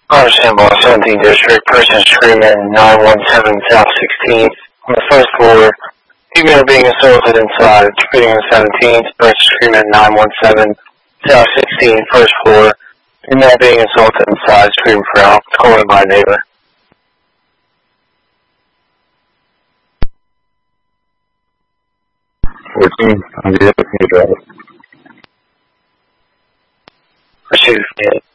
Understandable, 17th District, person screaming 917 South 16th on the first floor. Female being assaulted inside, treating the 17th, person screaming 917 South 16th, first floor. Female being assaulted inside, screaming for help, calling by neighbor. On the other drive. Pursuit,